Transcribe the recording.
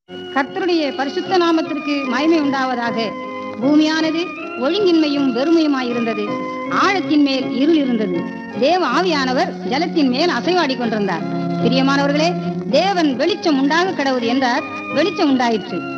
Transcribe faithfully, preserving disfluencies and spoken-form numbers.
கர்த்தருடைய பரிசுத்த நாமத்திற்கு மகிமை உண்டாவதாக. பூமியானது ஒழுங்கின்மையும் வெறுமையுமாயிருந்தது. ஆழத்தின் மேல் இருள் இருந்தது. தேவ ஆவியானவர் ஜலத்தின் மேல் அசைவாடி கொண்டிருந்தார். பிரியமானவர்களே, தேவன் வெளிச்சம் உண்டாக கடவுள் என்றார். வெளிச்சம் உண்டாயிற்று.